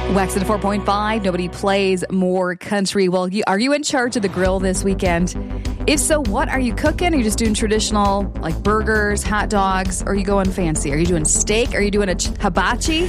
Wax at 4.5. Nobody plays more country. Well, are you in charge of the grill this weekend? If so, what are you cooking? Are you just doing traditional, like burgers, hot dogs? Or are you going fancy? Are you doing steak? Are you doing a hibachi?